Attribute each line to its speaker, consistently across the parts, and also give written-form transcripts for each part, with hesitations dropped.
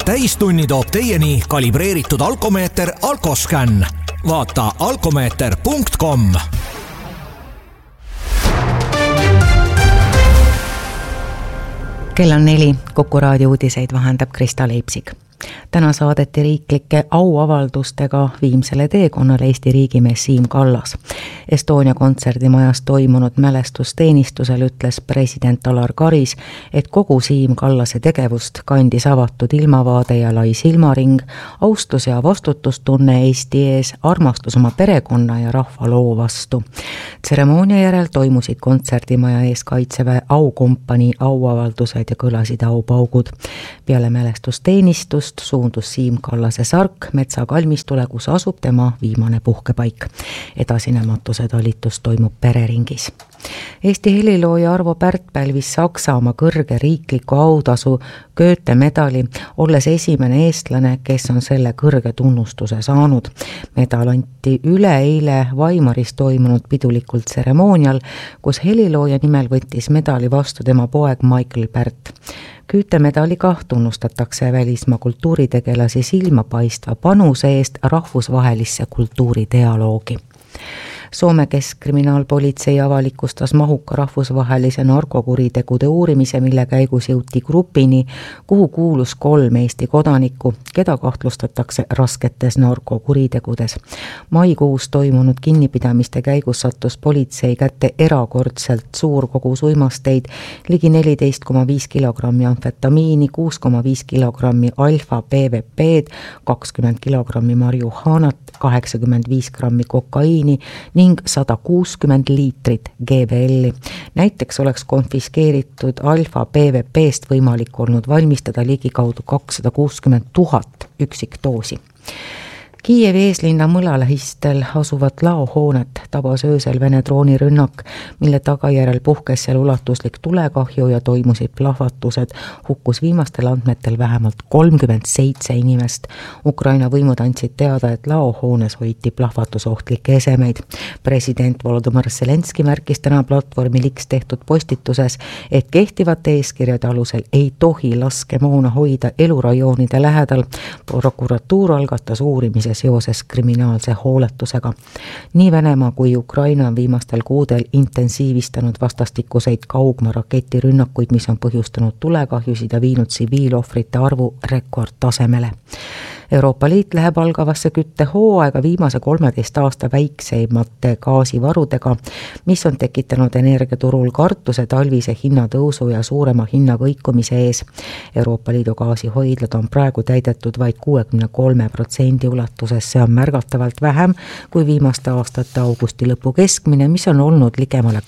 Speaker 1: täistunni toob teieni kalibreeritud alkomeeter Alkoscan. Vaata alkomeeter.com.
Speaker 2: Kell on 4, Kuku raadio uudiseid vahendab Krista Leipsik. Täna saadeti riiklike auavaldustega viimsele teekonnale Eesti riigimees Siim Kallas. Estonia kontserdimajas toimunud mälestusteenistusel ütles president Alar Karis, et kogu Siim Kallase tegevust kandis avatud ilmavaade ja lai silmaring, austus ja vastutustunne Eesti ees, armastus oma perekonna ja rahvaloo vastu. Tseremoonia järel toimusid kontserdimaja ees Kaitseväe aukompanii auavaldused ja kõlasid aupaugud. Peale mälestusteenistust suundus Siim Kallase sark metsakalmistule, kus asub tema viimane puhkepaik. Edasinematuse talitus toimub pereringis. Eesti helilooja Arvo Pärt pälvis Saksamaa kõrge riikliku autasu Goethe medali, olles esimene eestlane, kes on selle kõrge tunnustuse saanud. Medal anti üleeile Weimaris toimunud pidulikul tseremoonial, kus helilooja nimel võttis medali vastu tema poeg Michael Pärt. Goethe medaliga tunnustatakse välismaa kultuuritegelasi silmapaistva panuse eest rahvusvahelisse kultuuridialoogi. Soome keskkriminaalpolitsei avalikustas mahuka rahvusvahelise narkokuritegude uurimise, mille käigus jõuti grupini, kuhu kuulus 3 Eesti kodanikku, keda kahtlustatakse rasketes narkokuritegudes. Maikuus toimunud kinnipidamiste käigus sattus politsei kätte erakordselt suur kogus uimasteid, ligi 14,5 kilogrammi amfetamiini, 6,5 kilogrammi alfa PVP-d, 20 kilogrammi marihuanat, 85 grammi kokaiini ning 160 liitrit GBL-i. Näiteks oleks konfiskeeritud alfa PVP-st võimalik olnud valmistada ligikaudu 260 000 üksikdoosi. Kiievi eeslinna mõlalähistel asuvat laohoonet tabas öösel Vene droonirünnak, mille tagajärel puhkes seal ulatuslik tulekahju ja toimusid plahvatused. Hukkus viimastel andmetel vähemalt 37 inimest. Ukraina võimud andsid teada, et laohoones hoiti plahvatusohtlikke esemeid. President Volodõmõr Zelenski märkis täna platvormi X tehtud postituses, et kehtivate eeskirjade alusel ei tohi laskemoona hoida elurajoonide lähedal. Prokuratuur algatas uurimise seoses kriminaalse hooletusega. Nii Venemaa kui Ukraina on viimastel kuudel intensiivistanud vastastikuseid kaugmaa raketirünnakuid, mis on põhjustanud tulekahjusid ja viinud tsiviilohvrite arvu rekordtasemele. Euroopa Liit läheb algavasse küttehooaega viimase 13 aasta väikseimate gaasivarudega, mis on tekitanud energiaturul kartuse talvise hinnatõusu ja suurema hinnakõikumise ees. Euroopa Liidu gaasihoidlad on praegu täidetud vaid 63% ulatuses, see on märgatavalt vähem kui viimaste aastate augusti lõpu keskmine, mis on olnud ligemale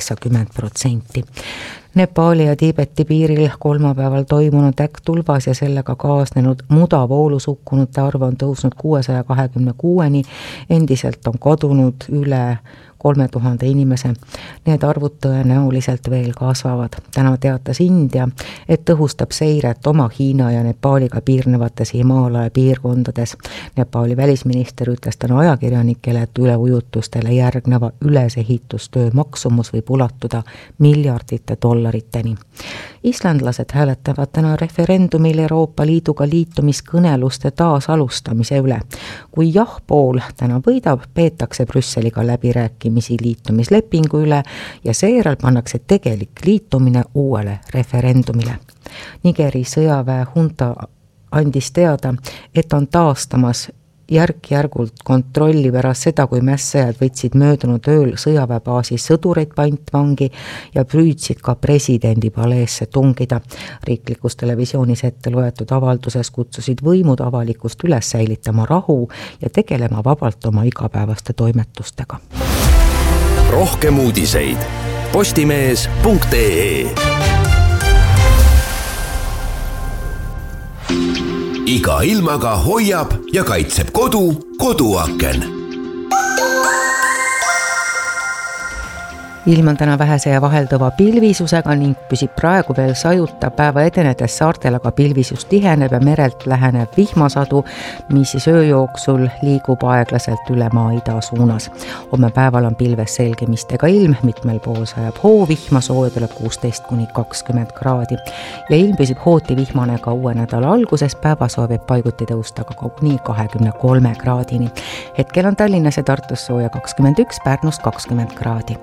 Speaker 2: 80%. Nepaali ja Tiibeti piiril kolmapäeval toimunud äkktulvas ja sellega kaasnenud mudavoolus hukkunute arv on tõusnud 626-ni, endiselt on kadunud üle 3000 inimese. Need arvud tõenäoliselt veel kasvavad. Täna teatas India, et tõhustab seiret oma Hiina ja Nepaaliga piirnevates Himaalaja piirkondades. Nepaali välisminister ütles täna ajakirjanikele, et üleujutustele järgneva ülesehitustöö maksumus võib ulatuda miljardite dollariteni. Islandlased hääletavad täna referendumil Euroopa Liiduga liitumiskõneluste taasalustamise üle. Kui jah-pool täna võidab, peetakse Brüsseliga läbirääkimisi liitumislepingu üle ja seejärel pannakse tegelik liitumine uuele referendumile. Nigeri sõjaväe hunta andis teada, et on taastamas järk-järgult kontrolli pärast seda, kui mässajad võtsid möödunud ööl sõjaväebaasi sõdureid pantvangi ja püüdsid ka presidendi paleesse tungida. Riiklikus televisioonis ette loetud avalduses kutsusid võimud avalikust üles säilitama rahu ja tegelema vabalt oma igapäevaste toimetustega.
Speaker 1: Rohkem uudiseid postimees.ee. Iga ilmaga hoiab ja kaitseb koduaken.
Speaker 2: ilm on täna vähese ja vaheldava pilvisusega ning püsib praegu veel sajuta. Päeva edenedes saartel aga pilvisus tiheneb ja merelt läheneb vihmasadu, mis siis öö jooksul liigub aeglaselt üle maa-ida suunas. Homme päeval on pilves selgimistega ilm, mitmel pool sajab hoovihma, sooja tuleb 16–20 kraadi. Ja ilm püsib hooti vihmane ka uue nädala alguses, päeva soovib paiguti tõusta ka koguni 23 kraadini. Hetkel on Tallinnas ja Tartus sooja 21, Pärnus 20 kraadi.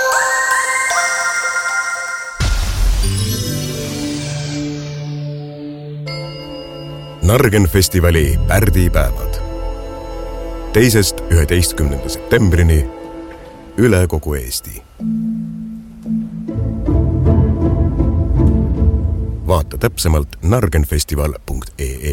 Speaker 1: Nargen festivali pärdipäevad 2.–11. septembrini üle kogu Eesti. Vaata täpsemalt nargenfestival.ee.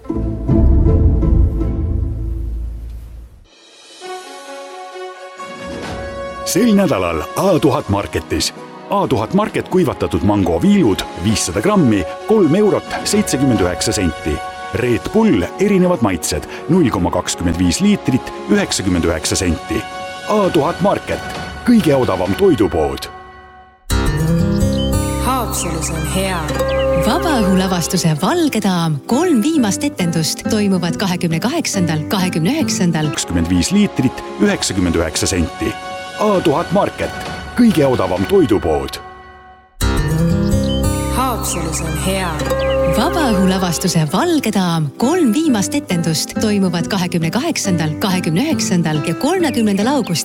Speaker 3: Sel nädalal A1000 Marketis. A1000 Market kuivatatud mangoviilud 500 grammi, 3 € 79 . Red Bull erinevad maitsed 0,25 liitrit 99 senti. A1000 Market, kõige odavam toidupood.
Speaker 4: Haapsalus on hea.
Speaker 5: Vabaõhulavastuse Valge daam 3 viimast etendust toimuvad 28., 29.
Speaker 3: 25 liitrit 99 senti. A1000 Market, kõige odavam toidupood.
Speaker 4: Haapsalus on hea.
Speaker 5: Vabaõhulavastuse Valge daam 3 viimast etendust toimuvad 28., 29. ja 30. augustil